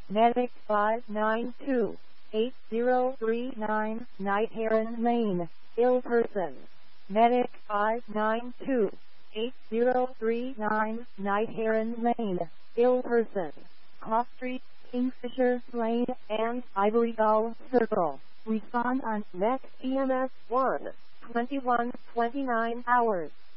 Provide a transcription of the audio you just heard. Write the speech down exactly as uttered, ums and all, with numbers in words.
Medic five nine two, eight zero three nine, Night Heron Lane, ill person. Medic five nine two, eight zero three nine, Night Heron Lane, ill person. Cross Street, Kingfisher Lane, and Ivory Gull Circle. Respond on next E M S one, twenty-one twenty-nine hours.